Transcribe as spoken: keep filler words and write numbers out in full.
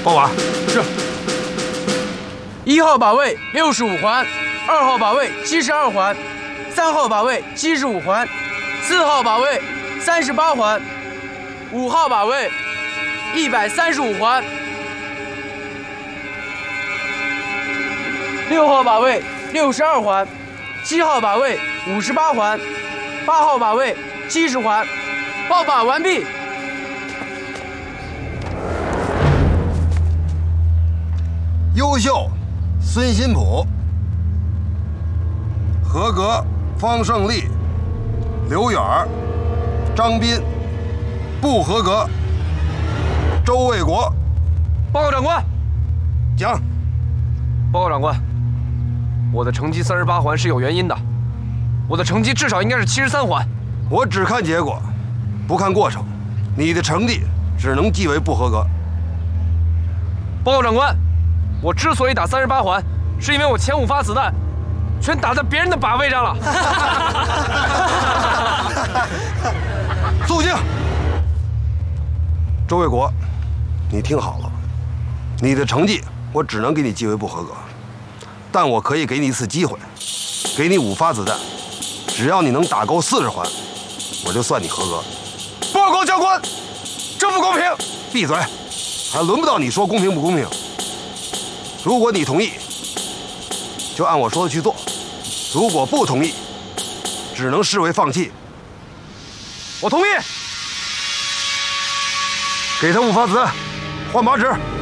报马。 是。一号靶位六十五环，二号靶位七十二环，三号靶位七十五环，四号靶位三十八环，五号靶位一百三十五环，六号靶位六十二环，七号靶位五十八环，八号靶位七十环。报靶完毕。 优秀，孙新普。合格，方胜利、刘远、张斌。不合格，周卫国。 报告长官。 讲。 报告长官，我的成绩三十八环是有原因的，我的成绩至少应该是七十三环。 我只看结果，不看过程，你的成绩只能记为不合格。 报告长官，我之所以打三十八环，是因为我前五发子弹全打在别人的靶位上了。 肃静。周卫国，你听好了，你的成绩我只能给你记为不合格，但我可以给你一次机会，给你五发子弹，只要你能打够四十环，我就算你合格。报告教官，这不公平！闭嘴，还轮不到你说公平不公平。如果你同意，就按我说的去做；如果不同意，只能视为放弃。 我同意。 给他五发子弹，换靶纸。